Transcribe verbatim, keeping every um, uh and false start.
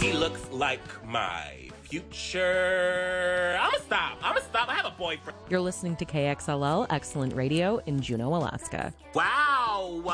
He looks like my future. I'm gonna stop. I'm gonna stop. I have a boyfriend. You're listening to K X L L Excellent Radio in Juneau, Alaska. Wow.